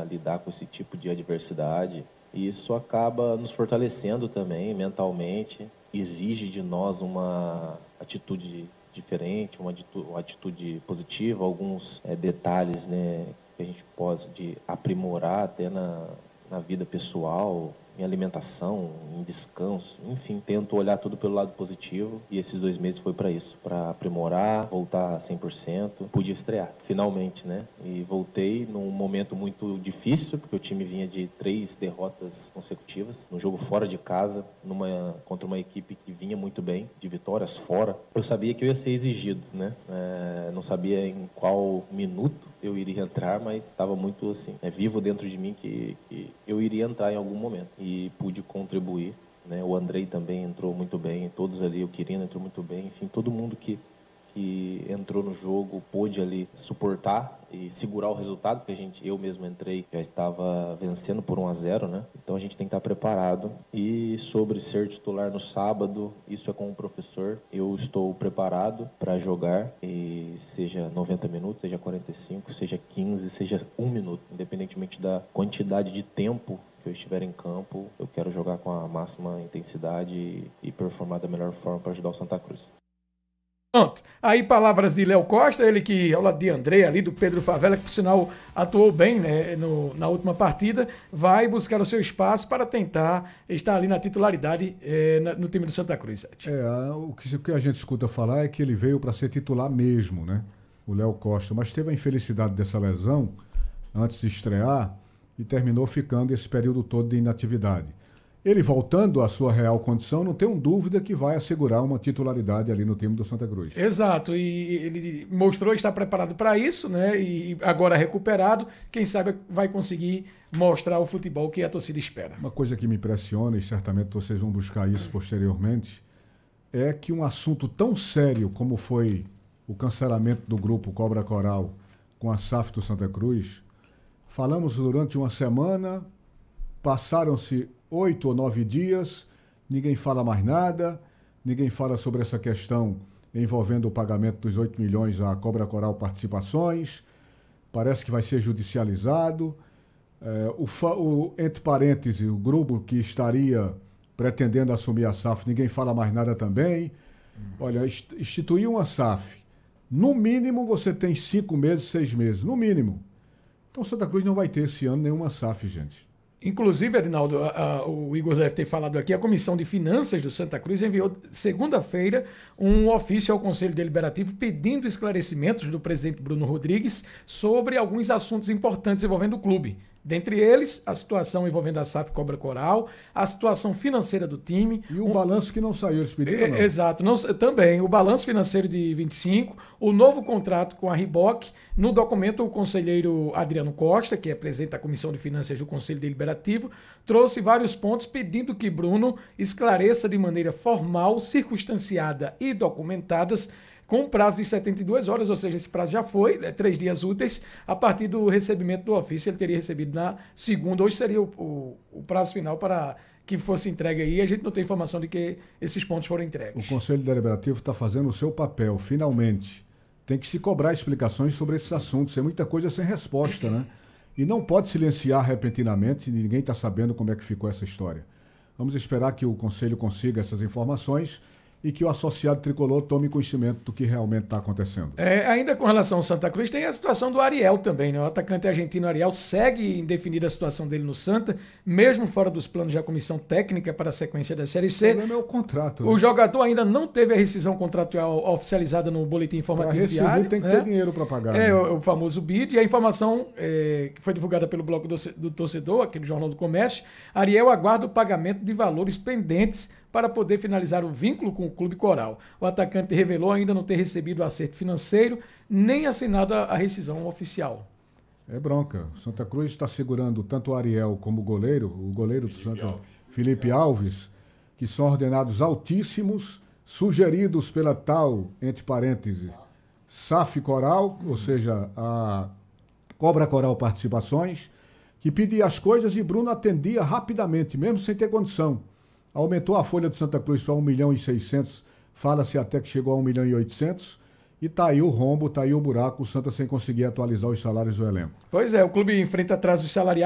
lidar com esse tipo de adversidade. E isso acaba nos fortalecendo também mentalmente, exige de nós uma atitude diferente, uma atitude positiva, alguns detalhes, né, que a gente pode aprimorar até na vida pessoal, em alimentação, em descanso, enfim, tento olhar tudo pelo lado positivo e esses 2 meses foi para isso, para aprimorar, voltar 100%, pude estrear, finalmente, né? E voltei num momento muito difícil, porque o time vinha de 3 derrotas consecutivas, num jogo fora de casa, contra uma equipe que vinha muito bem, de vitórias fora. Eu sabia que eu ia ser exigido, né? Não sabia em qual minuto eu iria entrar, mas estava muito assim, vivo dentro de mim que eu iria entrar em algum momento e pude contribuir, né? O Andrei também entrou muito bem, todos ali, o Quirino entrou muito bem, enfim, todo mundo que entrou no jogo pôde ali suportar e segurar o resultado, porque eu mesmo entrei, já estava vencendo por 1-0, né? Então a gente tem que estar preparado. E sobre ser titular no sábado, isso é com o professor. Eu estou preparado para jogar, e seja 90 minutos, seja 45, seja 15, seja 1 minuto, independentemente da quantidade de tempo que eu estiver em campo, eu quero jogar com a máxima intensidade e performar da melhor forma para ajudar o Santa Cruz. Pronto. Aí palavras de Léo Costa, ele que ao lado de André, ali do Pedro Favela, que por sinal atuou bem, né, na última partida, vai buscar o seu espaço para tentar estar ali na titularidade no time do Santa Cruz. O que a gente escuta falar é que ele veio para ser titular mesmo, né? O Léo Costa, mas teve a infelicidade dessa lesão antes de estrear e terminou ficando esse período todo de inatividade. Ele voltando à sua real condição, não tenho dúvida que vai assegurar uma titularidade ali no time do Santa Cruz. Exato, e ele mostrou estar preparado para isso, né? E agora recuperado, quem sabe vai conseguir mostrar o futebol que a torcida espera. Uma coisa que me impressiona, e certamente vocês vão buscar isso posteriormente, é que um assunto tão sério como foi o cancelamento do grupo Cobra Coral com a SAF do Santa Cruz, falamos durante uma semana, passaram-se 8 ou 9 dias, ninguém fala mais nada, ninguém fala sobre essa questão envolvendo o pagamento dos 8 milhões à Cobra Coral Participações, parece que vai ser judicializado. Entre parênteses, o grupo que estaria pretendendo assumir a SAF, ninguém fala mais nada também. Olha, instituir uma SAF, no mínimo você tem 5 meses, 6 meses, no mínimo. Então Santa Cruz não vai ter esse ano nenhuma SAF, gente. Inclusive, Adinaldo, o Igor deve ter falado aqui, a Comissão de Finanças do Santa Cruz enviou segunda-feira um ofício ao Conselho Deliberativo pedindo esclarecimentos do presidente Bruno Rodrigues sobre alguns assuntos importantes envolvendo o clube. Dentre eles, a situação envolvendo a SAF Cobra Coral, a situação financeira do time. E o balanço que não saiu, eles pediram, não? Exato. Também, o balanço financeiro de 25, o novo contrato com a Riboc. No documento, o conselheiro Adriano Costa, que é presidente da Comissão de Finanças do Conselho Deliberativo, trouxe vários pontos pedindo que Bruno esclareça de maneira formal, circunstanciada e documentadas, com prazo de 72 horas, ou seja, esse prazo já foi, 3 dias úteis, a partir do recebimento do ofício, ele teria recebido na segunda, hoje seria o prazo final para que fosse entregue aí, a gente não tem informação de que esses pontos foram entregues. O Conselho Deliberativo está fazendo o seu papel, finalmente. Tem que se cobrar explicações sobre esses assuntos, tem muita coisa sem resposta, né? E não pode silenciar repentinamente, ninguém está sabendo como é que ficou essa história. Vamos esperar que o Conselho consiga essas informações e que o associado tricolor tome conhecimento do que realmente está acontecendo. Ainda com relação ao Santa Cruz, tem a situação do Ariel também, né? O atacante argentino Ariel segue indefinida a situação dele no Santa, mesmo fora dos planos da comissão técnica para a sequência da Série C. O problema é o contrato. Né? O jogador ainda não teve a rescisão contratual oficializada no boletim informativo diário. Tem que ter dinheiro para pagar. O famoso BID, e a informação que foi divulgada pelo Bloco do Torcedor, aquele jornal do comércio, Ariel aguarda o pagamento de valores pendentes para poder finalizar o vínculo com o Clube Coral. O atacante revelou ainda não ter recebido o acerto financeiro, nem assinado a rescisão oficial. É bronca. Santa Cruz está segurando tanto o Ariel como o goleiro do Santa, Felipe Alves, que são ordenados altíssimos, sugeridos pela tal, entre parênteses, SAF Coral, ou seja, a Cobra Coral Participações, que pedia as coisas e Bruno atendia rapidamente, mesmo sem ter condição. Aumentou a folha de Santa Cruz para 1.600.000, fala-se até que chegou a 1.800.000, E tá aí o rombo, tá aí o buraco, o Santa sem conseguir atualizar os salários do elenco. Pois é, o clube enfrenta atrasos salariais